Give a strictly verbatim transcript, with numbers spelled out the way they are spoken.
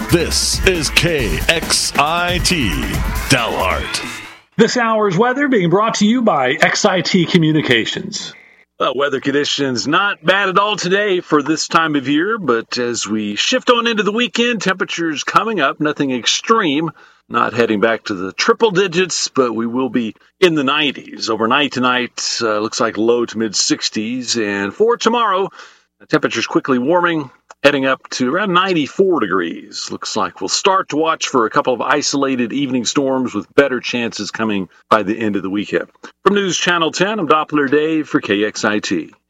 This is K X I T Dalhart. This hour's weather being brought to you by X I T Communications. Well, weather conditions not bad at all today for this time of year, but as we shift on into the weekend, temperatures coming up, nothing extreme, not heading back to the triple digits, but we will be in the nineties. Overnight tonight, uh, looks like low to mid sixties, and for tomorrow, the temperature's quickly warming, heading up to around ninety-four degrees. Looks like we'll start to watch for a couple of isolated evening storms with better chances coming by the end of the weekend. From News Channel ten, I'm Doppler Dave for K X I T.